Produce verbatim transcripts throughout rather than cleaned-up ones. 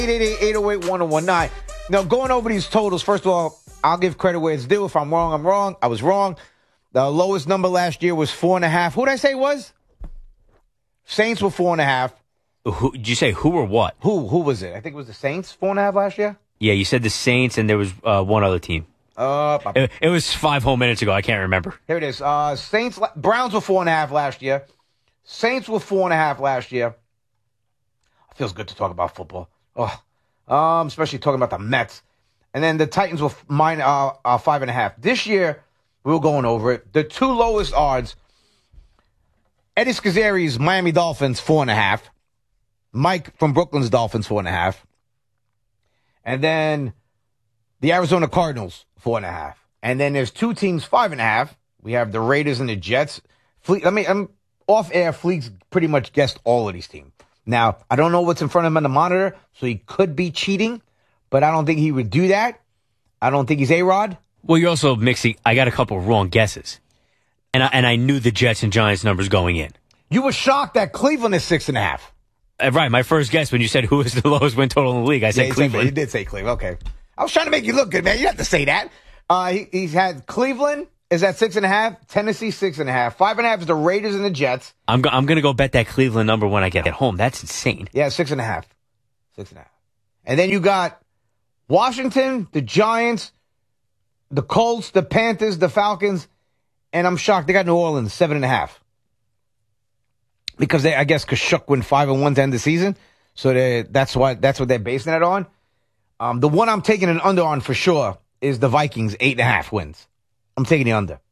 eight eight eight, eight oh eight, one oh one nine. Now, going over these totals, first of all, I'll give credit where it's due. If I'm wrong, I'm wrong. I was wrong. The lowest number last year was four and a half. Who did I say it was? Saints were four and a half. Who, did you say who or what? Who? Who was it? I think it was the Saints, four and a half last year. Yeah, you said the Saints, and there was uh, one other team. Uh, it, it was five whole minutes ago. I can't remember. Here it is. Uh, Saints, Browns were four and a half last year. Saints were four and a half last year. It feels good to talk about football. Oh, um, especially talking about the Mets. And then the Titans were mine, uh, uh, five and a half. This year, we were going over it. The two lowest odds, Eddie Scazzeri's Miami Dolphins, four and a half. Mike from Brooklyn's Dolphins, four and a half. And then the Arizona Cardinals, four and a half. And then there's two teams, five and a half. We have the Raiders and the Jets. Fleet, I mean, I'm off air. Fleets pretty much guessed all of these teams. Now, I don't know what's in front of him on the monitor, so he could be cheating, but I don't think he would do that. I don't think he's A-Rod. Well, you're also mixing. I got a couple of wrong guesses, and I, and I knew the Jets and Giants numbers going in. You were shocked that Cleveland is six and a half. Uh, right, my first guess when you said who was the lowest win total in the league, I said yeah, Cleveland. Said, you did say Cleveland. Okay, I was trying to make you look good, man. You have to say that. Uh, he, he's had Cleveland is at six and a half, Tennessee six and a half, five and a half is the Raiders and the Jets. I'm go- I'm gonna go bet that Cleveland number when I get home. That's insane. Yeah, six and a half, six and a half, and then you got Washington, the Giants, the Colts, the Panthers, the Falcons, and I'm shocked they got New Orleans seven and a half because they I guess Kashuk went five and one to end the season, so they that's why that's what they're basing it on. Um, the one I'm taking an under on for sure is the Vikings eight and a half wins. I'm taking the under.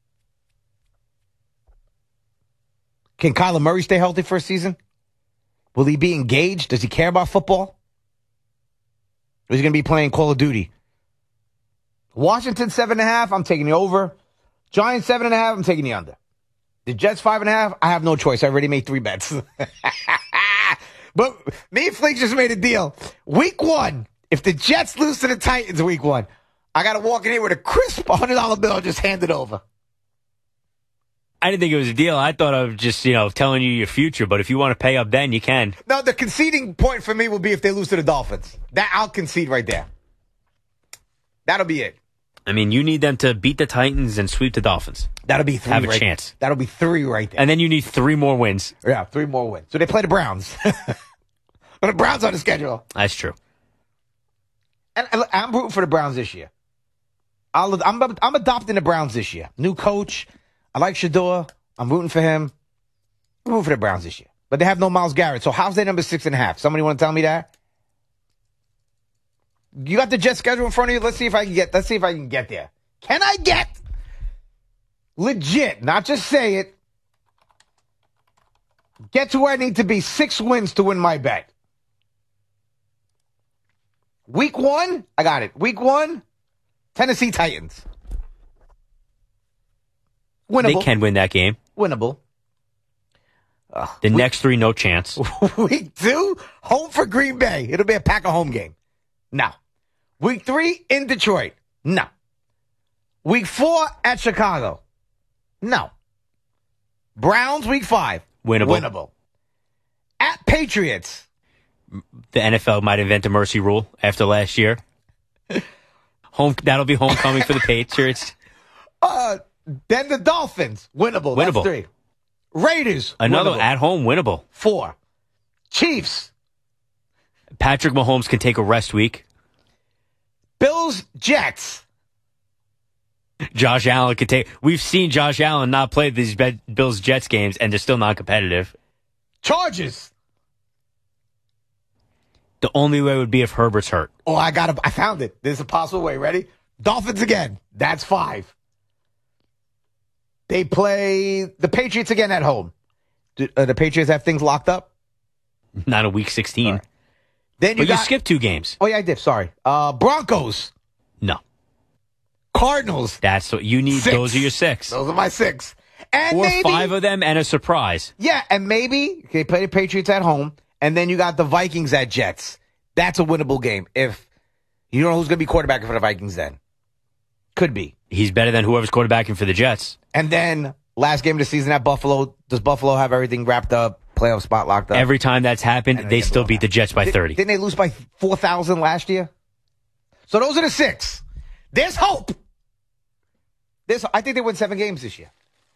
Can Kyler Murray stay healthy for a season? Will he be engaged? Does he care about football? Or is he going to be playing Call of Duty? Washington seven and a half. I'm taking the over. Giants seven and a half. I'm taking the under. The Jets five and a half. I have no choice. I already made three bets. But me and Flake just made a deal. Week one, if the Jets lose to the Titans week one, I got to walk in here with a crisp one hundred dollar bill and just hand it over. I didn't think it was a deal. I thought of just, you know, telling you your future. But if you want to pay up then, you can. No, the conceding point for me will be if they lose to the Dolphins. That I'll concede right there. That'll be it. I mean, you need them to beat the Titans and sweep the Dolphins. That'll be three. Have a right chance. There. That'll be three right there. And then you need three more wins. Yeah, three more wins. So they play the Browns. But the Browns on the schedule. That's true. And I'm rooting for the Browns this year. I'll, I'm I'm adopting the Browns this year. New coach. I like Shador. I'm rooting for him. I'm rooting for the Browns this year. But they have no Myles Garrett. So how's their number six and a half? Somebody want to tell me that? You got the Jets schedule in front of you? Let's see if I can get let's see if I can get there. Can I get legit, not just say it, get to where I need to be six wins to win my bet? Week one, I got it. Week one, Tennessee Titans. Winnable. They can win that game. Winnable. Uh, the week, next three, no chance. Week two, home for Green Bay. It'll be a pack of home game. No. Week three, in Detroit. No. Week four, at Chicago. No. Browns, week five. Winnable. Winnable. At Patriots. The N F L might invent a mercy rule after last year. Home, that'll be homecoming for the Patriots. Uh, then the Dolphins. Winnable. Winnable. That's three. Raiders. Another winnable. at home winnable. Four. Chiefs. Patrick Mahomes can take a rest week. Bills. Jets. Josh Allen can take. We've seen Josh Allen not play these Bills Jets games, and they're still not competitive. Chargers. The only way would be if Herbert's hurt. Oh, I got it. I found it. There's a possible way. Ready? Dolphins again. That's five. They play the Patriots again at home. Do uh, the Patriots have things locked up? Not a week sixteen. Right. Then you, but got, you skipped two games. Oh, yeah, I did. Sorry. Uh, Broncos. No. Cardinals. That's what you need. Six. Those are your six. Those are my six. And or maybe, five of them and a surprise. Yeah, and maybe they play the Patriots at home, and then you got the Vikings at Jets. That's a winnable game. If you don't know who's going to be quarterbacking for the Vikings then. Could be. He's better than whoever's quarterbacking for the Jets. And then last game of the season at Buffalo. Does Buffalo have everything wrapped up? playoff spot locked up. Every time that's happened, And they they get still blown beat the out. Jets by Did- thirty. Didn't they lose by four thousand last year? So those are the six. There's hope. There's, I think they win seven games this year.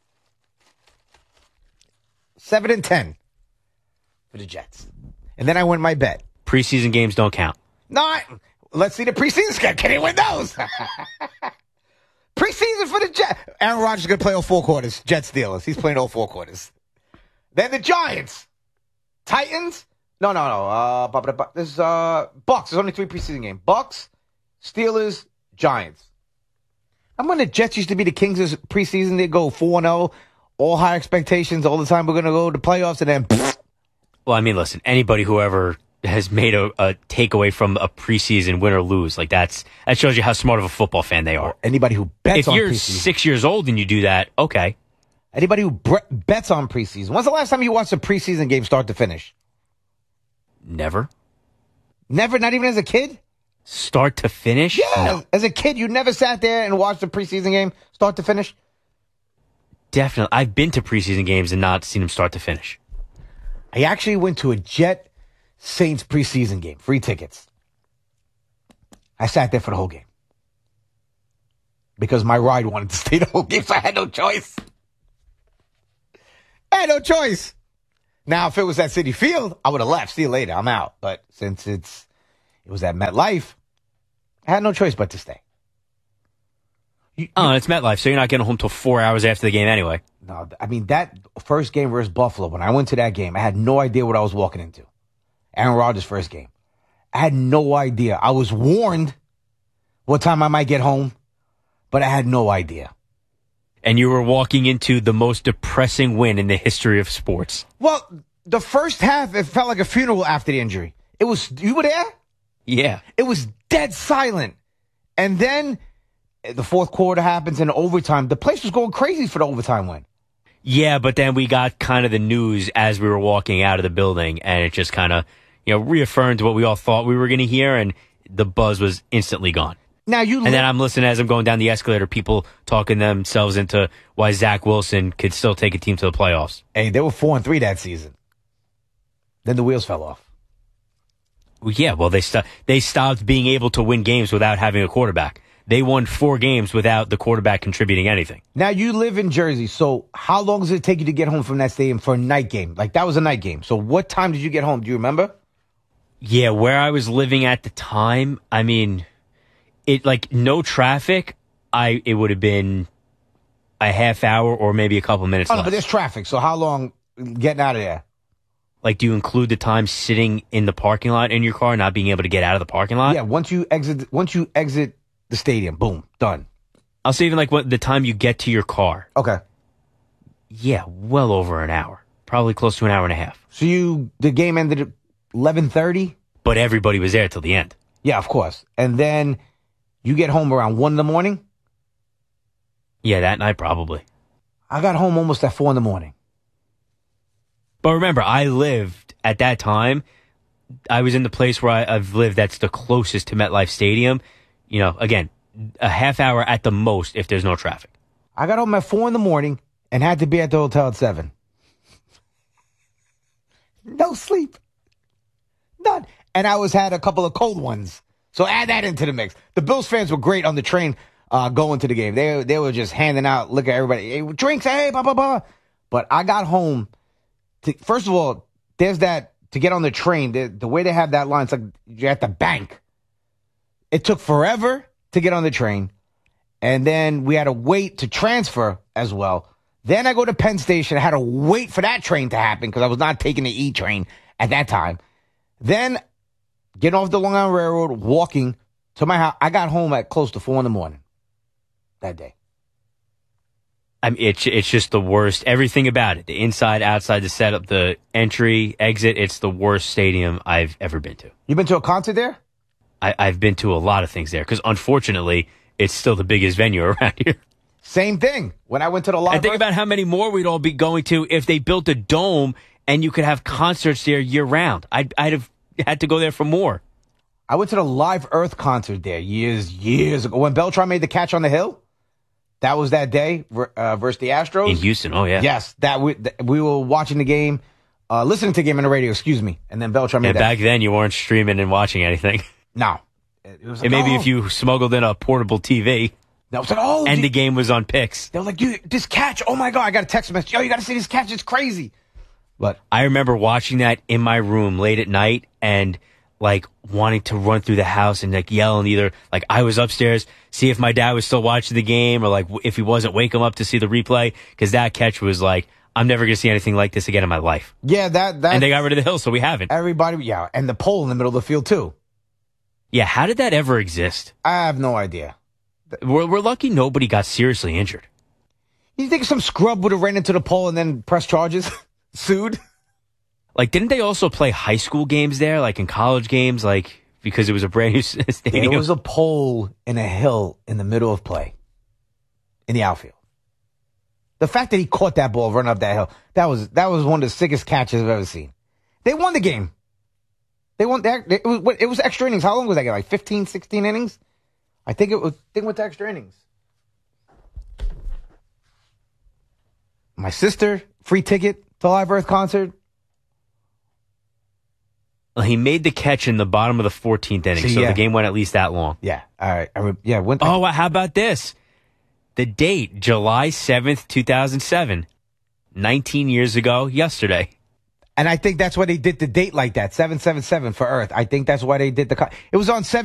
Seven and ten for the Jets. And then I win my bet. Preseason games don't count. Not. Let's see the preseason schedule. Can he win those? Preseason for the Jets. Aaron Rodgers is going to play all four quarters. Jets Steelers. He's playing all four quarters. Then the Giants. Titans. No, no, no. Uh, bu- bu- bu- this is uh, Bucks. There's only three preseason games. Bucks, Steelers, Giants. I'm when the Jets used to be the Kings of preseason. They go four and oh. All high expectations all the time. We're going to go to playoffs and then. Pfft. Well, I mean, listen, anybody who ever has made a, a takeaway from a preseason win or lose, like that's that shows you how smart of a football fan they are. Anybody who bets If on you're preseason. six years old and you do that, okay. Anybody who bre- bets on preseason. When's the last time you watched a preseason game start to finish? Never. Never, not even as a kid? Start to finish? Yeah. No, As a kid, you never sat there and watched a preseason game start to finish? definitely. I've been to preseason games and not seen them start to finish. I actually went to a Jet Saints preseason game, free tickets. I sat there for the whole game. Because my ride wanted to stay the whole game, so I had no choice. I had no choice. Now, if it was at Citi Field, I would have left. See you later. I'm out. But since it's it was at MetLife, I had no choice but to stay. You- Oh, and it's MetLife, so you're not getting home till four hours after the game anyway. No, I mean, that first game versus Buffalo, when I went to that game, I had no idea what I was walking into. Aaron Rodgers' first game. I had no idea. I was warned what time I might get home, but I had no idea. And you were walking into the most depressing win in the history of sports. Well, the first half, it felt like a funeral after the injury. It was, you were there? Yeah. It was dead silent. And then the fourth quarter happens in overtime. The place was going crazy for the overtime win. Yeah, but then we got kind of the news as we were walking out of the building, and it just kind of, you know, reaffirmed what we all thought we were going to hear, and the buzz was instantly gone. Now you And then I'm listening as I'm going down the escalator, people talking themselves into why Zach Wilson could still take a team to the playoffs. Hey, they were four and three that season. Then the wheels fell off. Well, yeah, well, they st- they stopped being able to win games without having a quarterback. They won four games without the quarterback contributing anything. Now you live in Jersey, so how long does it take you to get home from that stadium for a night game? Like that was a night game. So what time did you get home? Do you remember? Yeah, where I was living at the time, I mean, it like no traffic. I it would have been a half hour or maybe a couple minutes Oh, no, less. but there's traffic. So how long getting out of there? Like, do you include the time sitting in the parking lot in your car, not being able to get out of the parking lot? Yeah, once you exit, once you exit the stadium, boom, done. I'll say even like what the time you get to your car. Okay. Yeah, well over an hour, probably close to an hour and a half. So you, the game ended at eleven thirty. But everybody was there till the end. Yeah, of course. And then you get home around one in the morning. Yeah, that night probably. I got home almost at four in the morning. But remember, I lived at that time. I was in the place where I, I've lived that's the closest to MetLife Stadium. You know, again, a half hour at the most if there's no traffic. I got home at four in the morning and had to be at the hotel at seven. No sleep. None. And I was had a couple of cold ones. So add that into the mix. The Bills fans were great on the train uh, going to the game. They they were just handing out, look at everybody, hey, drinks, hey, blah, blah, blah. But I got home. To, first of all, there's that, to get on the train, the, the way they have that line, it's like you're at the bank. It took forever to get on the train. And then we had to wait to transfer as well. Then I go to Penn Station. I had to wait for that train to happen because I was not taking the E train at that time. Then getting off the Long Island Railroad, walking to my house. I got home at close to four in the morning that day. I mean, it's it's just the worst. Everything about it, the inside, outside, the setup, the entry, exit. It's the worst stadium I've ever been to. You been to a concert there? I, I've been to a lot of things there because, unfortunately, it's still the biggest venue around here. Same thing. When I went to the live, And think about how many more we'd all be going to if they built a dome and you could have concerts there year round. I'd I'd have had to go there for more. I went to the Live Earth concert there years, years ago. When Beltran made the catch on the hill, that was that day uh, versus the Astros. In Houston, oh yeah. Yes, that we, that we were watching the game Uh, listening to the game on the radio, excuse me. And then Beltran made And that. back then, you weren't streaming and watching anything. No. It was like, And maybe oh. if you smuggled in a portable T V That was like, oh. and dude. the game was on Pix. They were like, dude, this catch. Oh, my God. I got a text message. Yo, you got to see this catch. It's crazy. But I remember watching that in my room late at night and like wanting to run through the house and like yell and either like I was upstairs, see if my dad was still watching the game or like if he wasn't, wake him up to see the replay. Cause that catch was like, I'm never going to see anything like this again in my life. yeah, that, that. And they got rid of the hill, so we haven't. Everybody, yeah. And the pole in the middle of the field, too. Yeah, how did that ever exist? I have no idea. We're, we're lucky nobody got seriously injured. You think some scrub would have ran into the pole and then pressed charges? Sued? Like, didn't they also play high school games there, like in college games, like because it was a brand new stadium? There was a pole in a hill in the middle of play in the outfield. The fact that he caught that ball running up that hill, that was that was one of the sickest catches I've ever seen. They won the game. They won that. It was it was extra innings. How long was that game? Like fifteen, sixteen innings? I think it was. I think it went to extra innings. My sister, free ticket to Live Earth concert. Well, he made the catch in the bottom of the fourteenth inning, See, so yeah. the game went at least that long. Yeah. All right. I re- yeah. Went. Oh, how about this? The date, July seventh, two thousand seven. nineteen years ago yesterday. And I think that's why they did the date like that, seven seven seven for Earth. I think that's why they did the. Co- it was on seven.